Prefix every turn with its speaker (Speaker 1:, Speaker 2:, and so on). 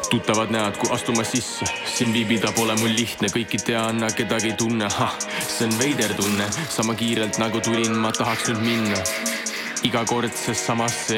Speaker 1: Tuttavad näod, kui astuma sisse. Siin viibida pole mul lihtne, kõiki tean, kedagi ei tunne. See on veider tunne, sama kiirelt nagu tulin, ma tahaks nüüd minna. Iga kord sest samasse